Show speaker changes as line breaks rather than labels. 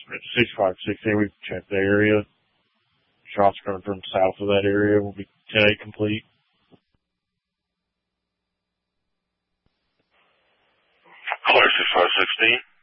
At 6516, we've checked the area. Shots coming from south of that area will be 10-8 complete.
Clear 6516.